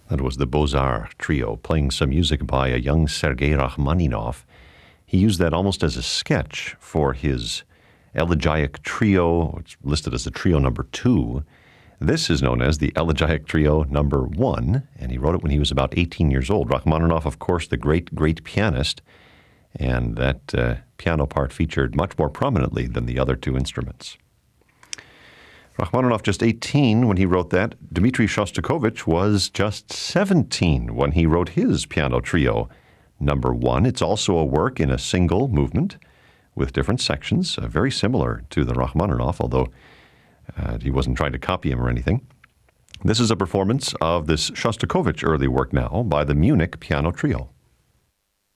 That was the Beaux-Arts Trio, playing some music by a young Sergei Rachmaninoff. He used that almost as a sketch for his Elegiac Trio, which is listed as the Trio number 2. This is known as the Elegiac Trio number 1, and he wrote it when he was about 18 years old. Rachmaninoff, of course, the great pianist, and that piano part featured much more prominently than the other two instruments. Rachmaninoff just 18 when he wrote that. Dmitri Shostakovich was just 17 when he wrote his piano trio number 1. It's also a work in a single movement with different sections, very similar to the Rachmaninoff, although he wasn't trying to copy him or anything. This is a performance of this Shostakovich early work now by the Munich Piano Trio.